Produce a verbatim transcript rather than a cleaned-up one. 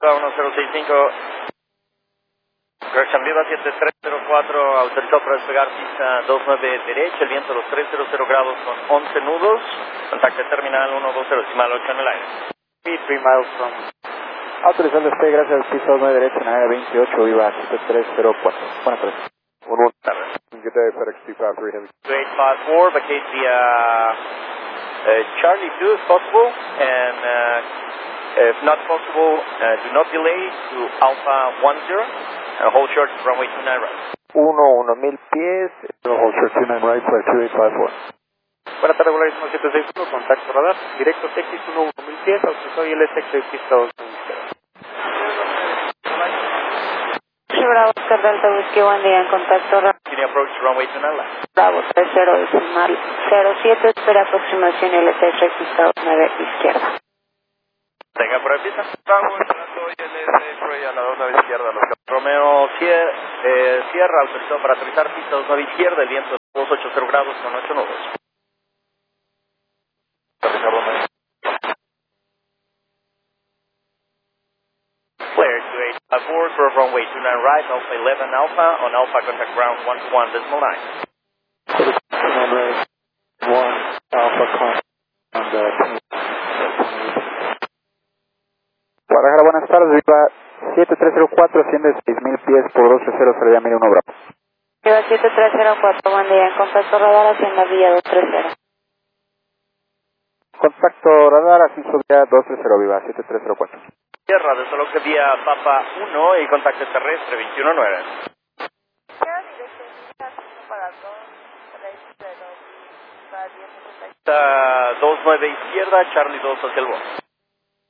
uno cero seis cinco. Corrección Viva siete tres cero cuatro, autorizado para despegar pista dos nueve derecha, el viento a los trescientos grados con once nudos, contacto terminal uno dos cero decimal ocho en el aire. Speed three miles from. Autorizado el despegue, gracias, pista dos nueve derecha, en área veintiocho, Viva siete tres cero cuatro. Buenas tardes. One one. Tardes. Good day, FedEx two five three Heavy. two eight five four, vacate via uh, Charlie two if possible, and uh, if not possible, uh, do not delay to Alpha one zero. Uh, hold short runway two nine right. Uno, uno mil pies. Hold short two nine right, flight two eight five four. Buenas tardes, Volaris siete seis uno, contacto radar, directo Texas uno uno mil pies, autorizado I L S X pista dos nueve izquierda. Bravo, Oscar Delta Whisky, buen día, en contacto radar. Continue approach runway two nine left. Bravo, tres cero decimal cero siete, espera aproximación I L S X pista dos nueve izquierda. Tenga por el pista. Bravo, entrando I L S X a la dos nueve izquierda. Los Romeo cie- eh, Sierra, autorizado para aterrizar pista dos nueve izquierda, el viento dos ochenta grados con ocho nudos. Flare two eight five four, curve runway two nine right, Alpha eleven Alpha, on Alpha contact ground one one decimal nine. two nine right, one Alpha con, on the Guadalajara, buenas tardes, Viva siete tres cero cuatro, asciende seis mil pies por doce cero, salida mil uno Bravo. Viva siete tres cero cuatro, buen día, en contacto radar, hacienda Villa dos tres cero. Contacto radar, ascenso vía dos tres cero, Viva siete tres cero cuatro. Tierra, desaloje vía Papa uno y contacto terrestre veintiuno nueve. dos nueve izquierda, Charlie dos hacia el bosque.